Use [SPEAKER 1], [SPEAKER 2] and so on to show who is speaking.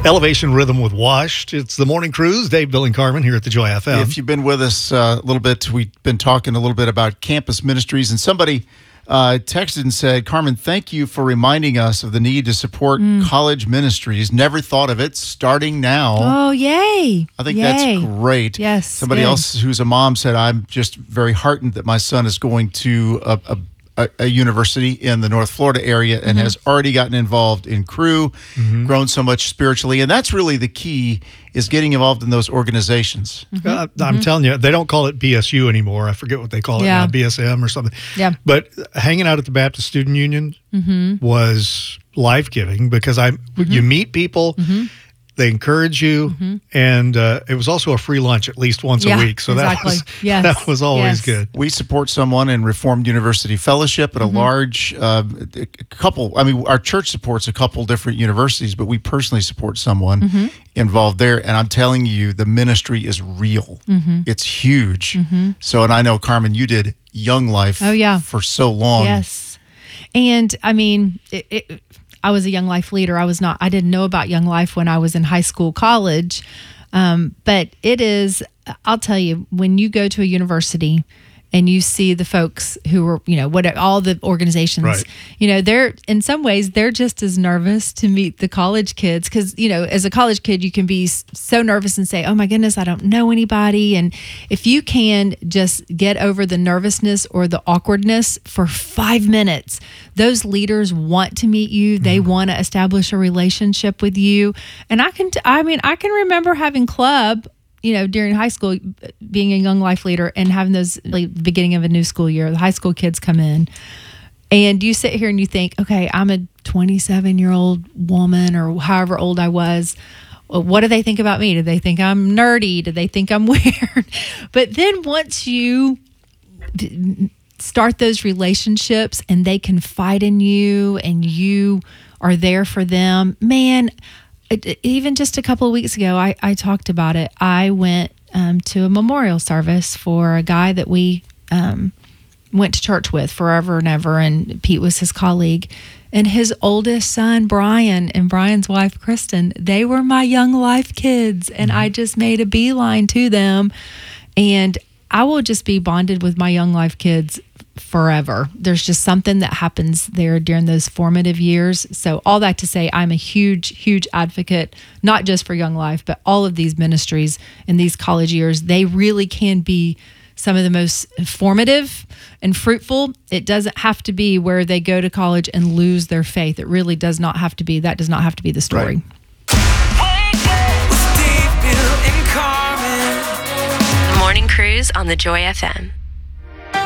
[SPEAKER 1] Elevation Rhythm with Washed. It's the Morning Cruise. Dave, Bill, and Carmen here at the Joy FM.
[SPEAKER 2] If you've been with us a little bit, we've been talking a little bit about campus ministries, and somebody texted and said, Carmen, thank you for reminding us of the need to support college ministries. Never thought of it. Starting now.
[SPEAKER 3] Oh, yay.
[SPEAKER 2] I think that's great.
[SPEAKER 3] Yes.
[SPEAKER 2] Somebody else who's a mom said, I'm just very heartened that my son is going to a university in the North Florida area and has already gotten involved in Cru, grown so much spiritually. And that's really the key, is getting involved in those organizations.
[SPEAKER 1] I'm telling you, they don't call it BSU anymore. I forget what they call it now, BSM or something.
[SPEAKER 3] Yeah.
[SPEAKER 1] But hanging out at the Baptist Student Union was life-giving because you meet people, they encourage you, and it was also a free lunch at least once a week. So that was always good.
[SPEAKER 2] We support someone in Reformed University Fellowship at a large couple. I mean, our church supports a couple different universities, but we personally support someone involved there. And I'm telling you, the ministry is real. It's huge. So, and I know, Carmen, you did Young Life for so long.
[SPEAKER 3] Yes. And I mean, I was a Young Life leader. I didn't know about Young Life when I was in high school, college. But it is, I'll tell you, when you go to a university and you see the folks who are, all the organizations, they're, in some ways, they're just as nervous to meet the college kids. Because, as a college kid, you can be so nervous and say, oh my goodness, I don't know anybody. And if you can just get over the nervousness or the awkwardness for 5 minutes, those leaders want to meet you. They want to establish a relationship with you. And I can remember having club, during high school, being a Young Life leader and having those beginning of a new school year, the high school kids come in and you sit here and you think, okay, I'm a 27-year-old woman or however old I was. What do they think about me? Do they think I'm nerdy? Do they think I'm weird? But then once you start those relationships and they confide in you and you are there for them, man, even just a couple of weeks ago, I talked about it. I went to a memorial service for a guy that we went to church with forever and ever, and Pete was his colleague. And his oldest son, Brian, and Brian's wife, Kristen, they were my Young Life kids, and I just made a beeline to them. And I will just be bonded with my Young Life kids forever. There's just something that happens there during those formative years. So all that to say, I'm a huge, huge advocate, not just for Young Life, but all of these ministries in these college years. They really can be some of the most formative and fruitful. It doesn't have to be where they go to college and lose their faith. It really does not have to be. That does not have to be the story.
[SPEAKER 4] Morning Cruise on the Joy FM.